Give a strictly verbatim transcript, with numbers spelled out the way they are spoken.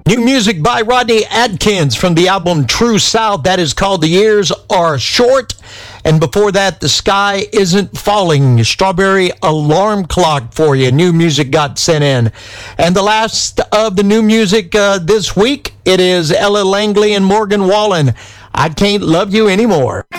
New music by Rodney Atkins from the album True South. That is called The Years Are Short. And before that, The Sky Isn't Falling. Strawberry Alarm Clock for you. New music got sent in. And the last of the new music uh, this week, it is Ella Langley and Morgan Wallen. I Can't Love You Anymore.